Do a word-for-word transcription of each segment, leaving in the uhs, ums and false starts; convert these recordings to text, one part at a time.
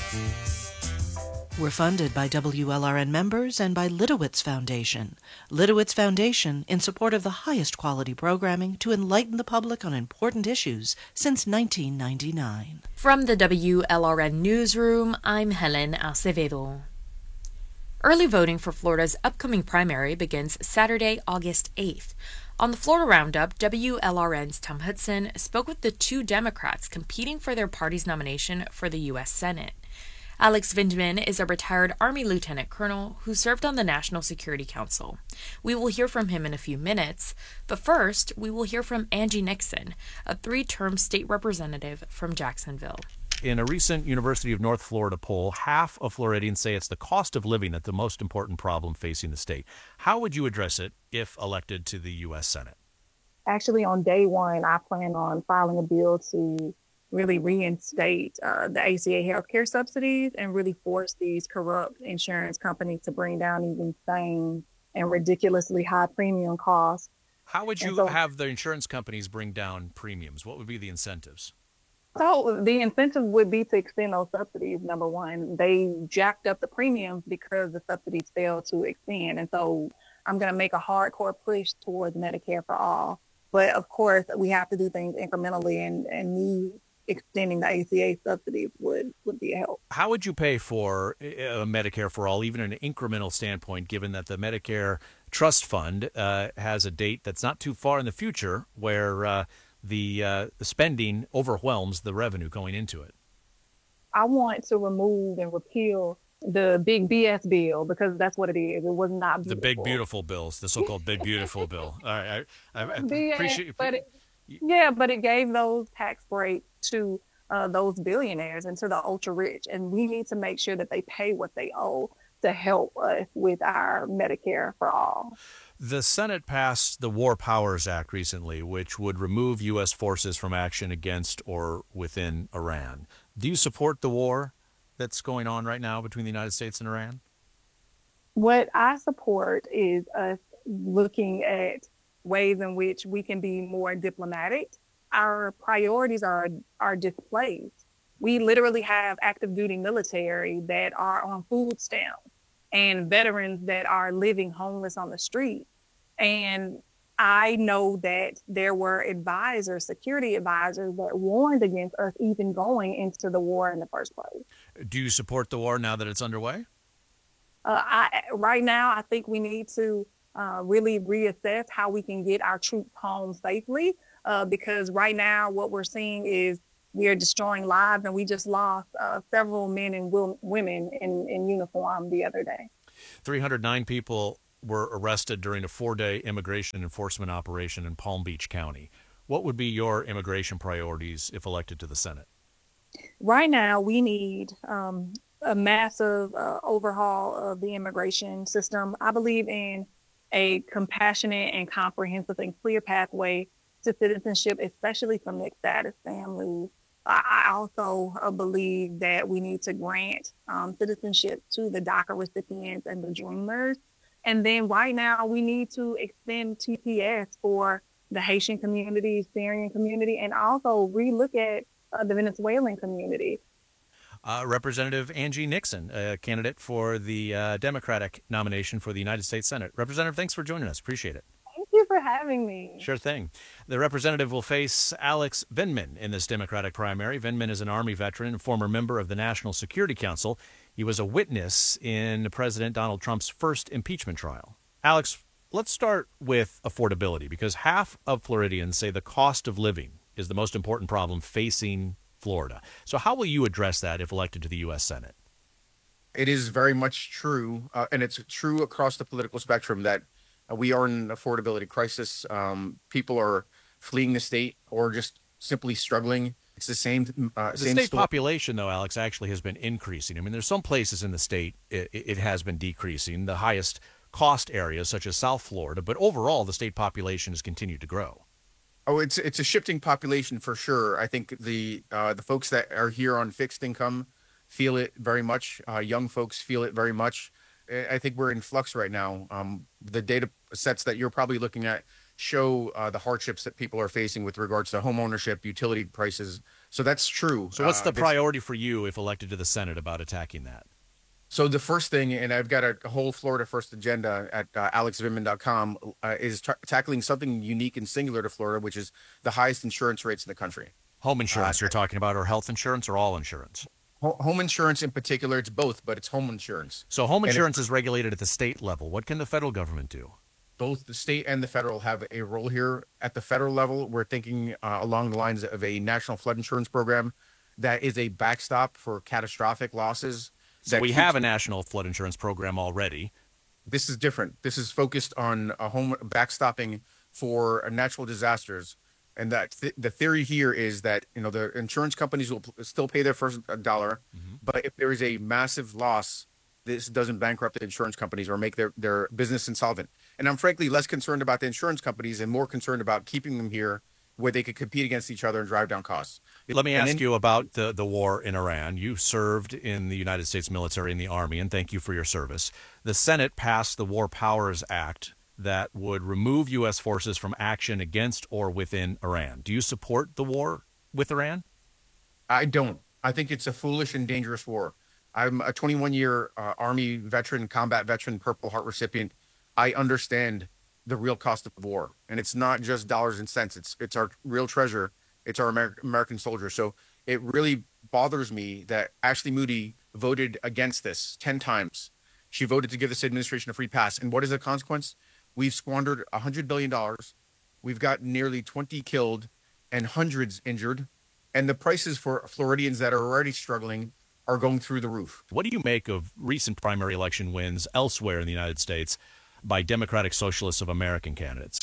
We're funded by W L R N members and by Litowitz Foundation. Litowitz Foundation, in support of the highest quality programming to enlighten the public on important issues since nineteen ninety-nine. From the W L R N Newsroom, I'm Helen Acevedo. Early voting for Florida's upcoming primary begins Saturday, August eighth. On the Florida Roundup, W L R N's Tom Hudson spoke with the two Democrats competing for their party's nomination for the U S Senate. Alex Vindman is a retired Army lieutenant colonel who served on the National Security Council. We will hear from him in a few minutes, but first, we will hear from Angie Nixon, a three-term state representative from Jacksonville. In a recent University of North Florida poll, half of Floridians say it's the cost of living that's the most important problem facing the state. How would you address it if elected to the U S Senate? Actually, on day one, I plan on filing a bill to really reinstate uh, the A C A healthcare subsidies and really force these corrupt insurance companies to bring down these insane and ridiculously high premium costs. How would you so, have the insurance companies bring down premiums? What would be the incentives? So the incentive would be to extend those subsidies, number one. They jacked up the premiums because the subsidies failed to extend. And so I'm going to make a hardcore push towards Medicare for all. But of course, we have to do things incrementally, and, and me extending the A C A subsidies would, would be a help. How would you pay for uh, Medicare for all, even in an incremental standpoint, given that the Medicare Trust Fund uh, has a date that's not too far in the future where uh, the, uh, the spending overwhelms the revenue going into it? I want to remove and repeal the big B S bill, because that's what it is. It was not beautiful. The big beautiful bills, the so-called big beautiful bill. All right, I, I, I B S, appreciate you. But it, yeah, but it gave those tax breaks to uh, those billionaires and to the ultra rich, and we need to make sure that they pay what they owe to help us with our Medicare for all. The Senate passed the War Powers Act recently, which would remove U S forces from action against or within Iran. Do you support the war that's going on right now between the United States and Iran? What I support is us looking at ways in which we can be more diplomatic. Our priorities are are displaced. We literally have active duty military that are on food stamps and veterans that are living homeless on the street. And I know that there were advisors, security advisors, that warned against us even going into the war in the first place. Do you support the war now that it's underway? Uh, I, right now, I think we need to uh, really reassess how we can get our troops home safely, uh, because right now what we're seeing is we are destroying lives, and we just lost uh, several men and w- women in, in uniform the other day. three hundred nine people were arrested during a four-day immigration enforcement operation in Palm Beach County. What would be your immigration priorities if elected to the Senate? Right now, we need um, a massive uh, overhaul of the immigration system. I believe in a compassionate and comprehensive and clear pathway to citizenship, especially for mixed status families. I also uh, believe that we need to grant um, citizenship to the DACA recipients and the Dreamers. And then right now, we need to extend T P S for the Haitian community, Syrian community, and also relook at uh, the Venezuelan community. Uh, Representative Angie Nixon, a candidate for the uh, Democratic nomination for the United States Senate. Representative, thanks for joining us. Appreciate it. Thank you for having me. Sure thing. The representative will face Alex Vindman in this Democratic primary. Vindman is an Army veteran and former member of the National Security Council. He was a witness in President Donald Trump's first impeachment trial. Alex, let's start with affordability, because half of Floridians say the cost of living is the most important problem facing Florida. So how will you address that if elected to the U S Senate? It is very much true, uh, and it's true across the political spectrum, that uh, we are in an affordability crisis. Um, people are fleeing the state or just simply struggling. It's the same. Uh, the same state story. population, though, Alex, actually has been increasing. I mean, there's some places in the state it, it has been decreasing, the highest cost areas such as South Florida, but overall the state population has continued to grow. Oh, it's it's a shifting population for sure. I think the uh, the folks that are here on fixed income feel it very much. Uh, young folks feel it very much. I think we're in flux right now. Um, the data sets that you're probably looking at show uh, the hardships that people are facing with regards to home ownership, utility prices, So that's true. So what's Uh, the this- priority for you if elected to the Senate about attacking that? So the first thing, and I've got a whole Florida First agenda at uh, alex vindman dot com, uh, is tra- tackling something unique and singular to Florida, which is the highest insurance rates in the country. Home insurance Uh, you're talking about, or health insurance, or all insurance? Ho- home insurance in particular, it's both, but it's home insurance. So home And it- insurance is regulated at the state level. What can the federal government do? Both the state and the federal have a role here. At the federal level, we're thinking uh, along the lines of a national flood insurance program that is a backstop for catastrophic losses. So that we keeps- have a national flood insurance program already. This is different. This is focused on a home backstopping for natural disasters. And that th- the theory here is that, you know, the insurance companies will p- still pay their first dollar, Mm-hmm. but if there is a massive loss, this doesn't bankrupt the insurance companies or make their, their business insolvent. And I'm frankly less concerned about the insurance companies and more concerned about keeping them here where they could compete against each other and drive down costs. Let me And ask then- you about the, the war in Iran. You served in the United States military and the Army, and thank you for your service. The Senate passed the War Powers Act that would remove U S forces from action against or within Iran. Do you support the war with Iran? I don't. I think it's a foolish and dangerous war. I'm a twenty-one year uh, Army veteran, combat veteran, Purple Heart recipient. I understand the real cost of war, and it's not just dollars and cents. It's it's our real treasure. It's our Amer- American soldiers. So it really bothers me that Ashley Moody voted against this ten times. She voted to give this administration a free pass. And what is the consequence? We've squandered one hundred billion dollars. We've got nearly twenty killed and hundreds injured. And the prices for Floridians that are already struggling are going through the roof. What do you make of recent primary election wins elsewhere in the United States by Democratic Socialists of American candidates?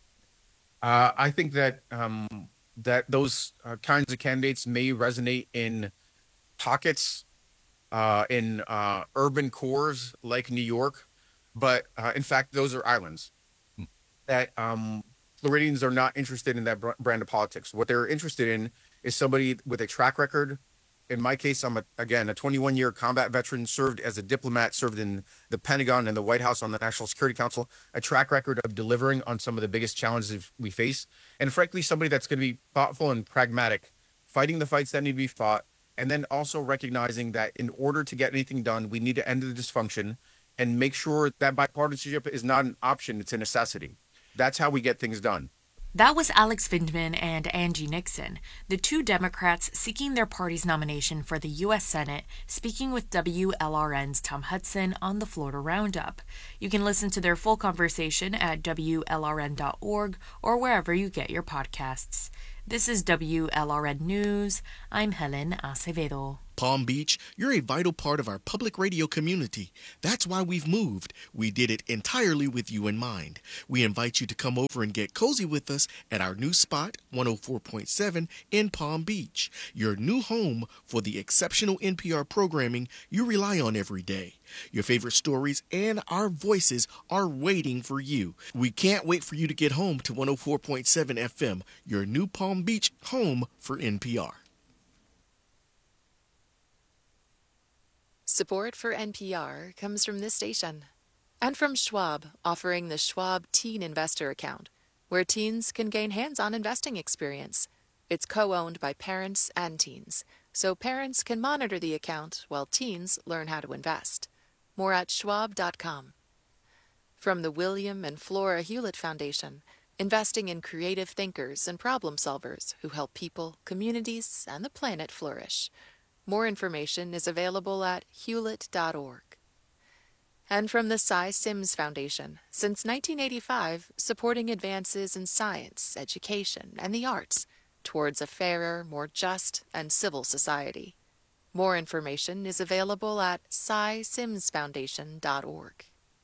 Uh, I think that um, that those uh, kinds of candidates may resonate in pockets, uh, in uh, urban cores like New York, but uh, in fact, those are islands. That um, Floridians are not interested in that br- brand of politics. What they're interested in is somebody with a track record. In my case, I'm a, again a twenty-one year combat veteran, served as a diplomat, served in the Pentagon and the White House on the National Security Council, a track record of delivering on some of the biggest challenges we face, and frankly, somebody that's going to be thoughtful and pragmatic, fighting the fights that need to be fought, and then also recognizing that in order to get anything done, we need to end the dysfunction and make sure that bipartisanship is not an option, it's a necessity. That's how we get things done. That was Alex Vindman and Angie Nixon, the two Democrats seeking their party's nomination for the U S Senate, speaking with W L R N's Tom Hudson on the Florida Roundup. You can listen to their full conversation at W L R N dot org or wherever you get your podcasts. This is W L R N News. I'm Helen Acevedo. Palm Beach, you're a vital part of our public radio community. That's why we've moved. We did it entirely with you in mind. We invite you to come over and get cozy with us at our new spot, one oh four point seven in Palm Beach, your new home for the exceptional N P R programming you rely on every day. Your favorite stories and our voices are waiting for you. We can't wait for you to get home to one oh four point seven F M, your new Palm Beach home for N P R. Support for N P R comes from this station and from Schwab, offering the Schwab Teen Investor Account, where teens can gain hands-on investing experience. It's co-owned by parents and teens, so parents can monitor the account while teens learn how to invest. More at schwab dot com. From the William and Flora Hewlett Foundation, investing in creative thinkers and problem solvers who help people, communities, and the planet flourish. More information is available at hewlett dot org. And from the Cy Sims Foundation, since nineteen eighty-five, supporting advances in science, education, and the arts towards a fairer, more just, and civil society. More information is available at cy sims foundation dot org.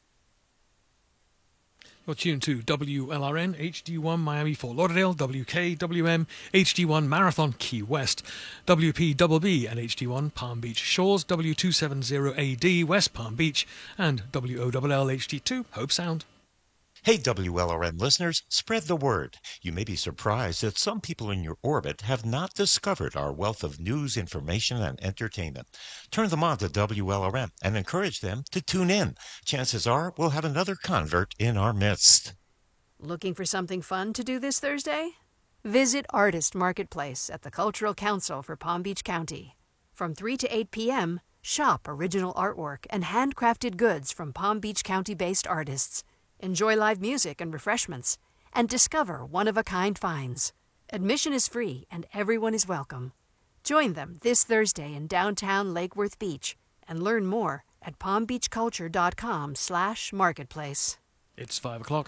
You're tuned to W L R N, H D one Miami Fort Lauderdale, W K W M, H D one Marathon Key West, W P B B and H D one Palm Beach Shores, W two seventy A D West Palm Beach, and W O L L H D two Hope Sound. Hey, W L R N listeners, spread the word. You may be surprised that some people in your orbit have not discovered our wealth of news, information, and entertainment. Turn them on to W L R N and encourage them to tune in. Chances are we'll have another convert in our midst. Looking for something fun to do this Thursday? Visit Artist Marketplace at the Cultural Council for Palm Beach County. From three to eight p.m., shop original artwork and handcrafted goods from Palm Beach County-based artists. Enjoy live music and refreshments, and discover one-of-a-kind finds. Admission is free and everyone is welcome. Join them this Thursday in downtown Lake Worth Beach and learn more at palmbeachculture.com slash marketplace. It's five o'clock.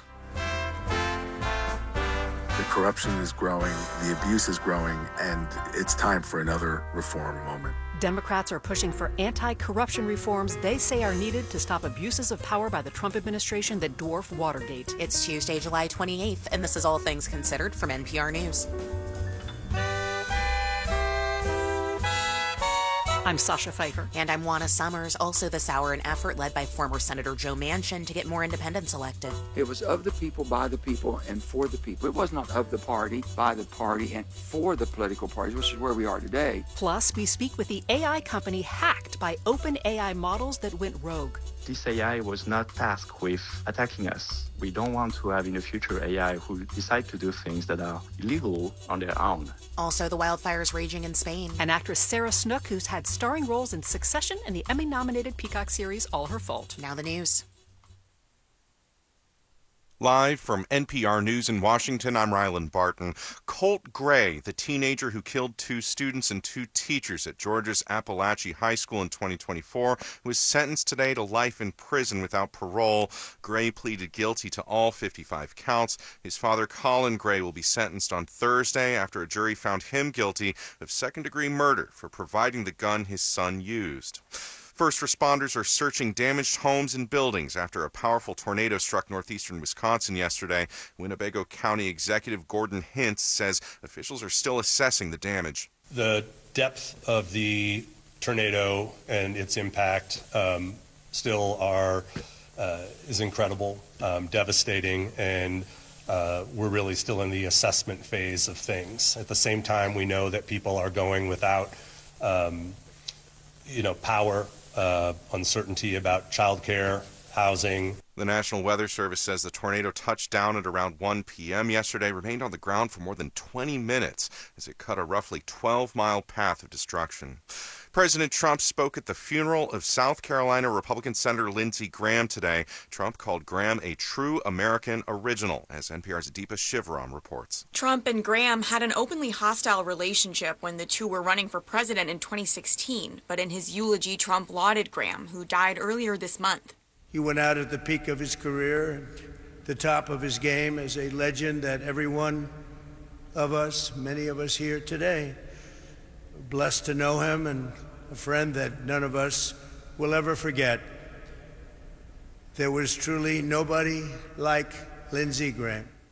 The corruption is growing, the abuse is growing, and it's time for another reform moment. Democrats are pushing for anti-corruption reforms they say are needed to stop abuses of power by the Trump administration that dwarf Watergate. It's Tuesday, July twenty-eighth, and this is All Things Considered from N P R News. I'm Sasha Pfeiffer. And I'm Juana Summers. Also this hour, an effort led by former Senator Joe Manchin to get more independents elected. It was of the people, by the people, and for the people. It was not of the party, by the party, and for the political parties, which is where we are today. Plus, we speak with the A I company hacked by OpenAI models that went rogue. This A I was not tasked with attacking us. We don't want to have in the future A I who decide to do things that are illegal on their own. Also, the wildfires raging in Spain. And actress Sarah Snook, who's had starring roles in Succession and the Emmy-nominated Peacock series All Her Fault. Now the news. Live from N P R News in Washington, I'm Rylan Barton. Colt Gray, the teenager who killed two students and two teachers at Georgia's Appalachia High School in twenty twenty-four, was sentenced today to life in prison without parole. Gray pleaded guilty to all fifty-five counts. His father, Colin Gray, will be sentenced on Thursday after a jury found him guilty of second-degree murder for providing the gun his son used. First responders are searching damaged homes and buildings after a powerful tornado struck northeastern Wisconsin yesterday. Winnebago County Executive Gordon Hintz says officials are still assessing the damage. The depth of the tornado and its impact um, still are uh, is incredible, um, devastating, and uh, we're really still in the assessment phase of things. At the same time, we know that people are going without, um, you know, power. Uh, uncertainty about childcare, housing. The National Weather Service says the tornado touched down at around one p.m. yesterday, remained on the ground for more than twenty minutes as it cut a roughly twelve-mile path of destruction. President Trump spoke at the funeral of South Carolina Republican Senator Lindsey Graham today. Trump called Graham a true American original, as N P R's Deepa Shivaram reports. Trump and Graham had an openly hostile relationship when the two were running for president in twenty sixteen, but in his eulogy, Trump lauded Graham, who died earlier this month. He went out at the peak of his career, the top of his game, as a legend that every one of us, many of us here today, blessed to know him, and a friend that none of us will ever forget. There was truly nobody like Lindsey Graham.